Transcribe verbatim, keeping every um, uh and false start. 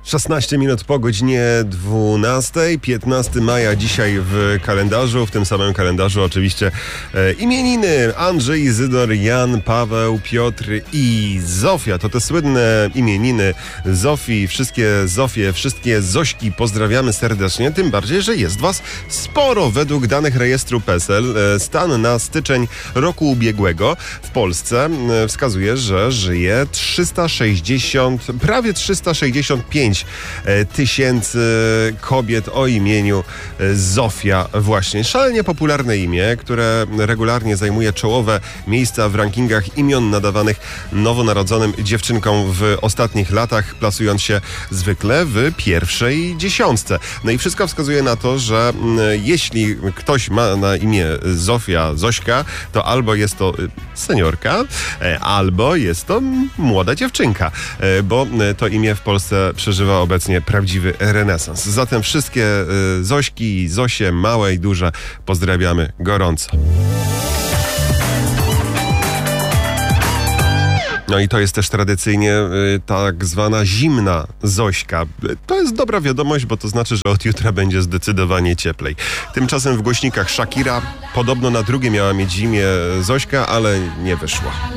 szesnaście minut po godzinie dwunastej, piętnastego maja dzisiaj w kalendarzu, w tym samym kalendarzu oczywiście e, imieniny Andrzej, Izydor, Jan, Paweł, Piotr i Zofia. To te słynne imieniny Zofii, wszystkie Zofie, wszystkie Zośki pozdrawiamy serdecznie, tym bardziej, że jest was sporo. Według danych rejestru PESEL e, stan na styczeń roku ubiegłego w Polsce e, wskazuje, że żyje trzysta sześćdziesiąt, prawie trzysta sześćdziesiąt pięć tysięcy kobiet o imieniu Zofia właśnie. Szalenie popularne imię, które regularnie zajmuje czołowe miejsca w rankingach imion nadawanych nowonarodzonym dziewczynkom w ostatnich latach, plasując się zwykle w pierwszej dziesiątce. No i wszystko wskazuje na to, że jeśli ktoś ma na imię Zofia, Zośka, to albo jest to seniorka, albo jest to młoda dziewczynka, bo to imię w Polsce przeżywa obecnie prawdziwy renesans. Zatem wszystkie y, Zośki i Zosie, małe i duże, pozdrawiamy gorąco. No i to jest też tradycyjnie y, tak zwana zimna Zośka. To jest dobra wiadomość, bo to znaczy, że od jutra będzie zdecydowanie cieplej. Tymczasem w głośnikach Shakira podobno na drugie miała mieć imię Zośka, ale nie wyszło.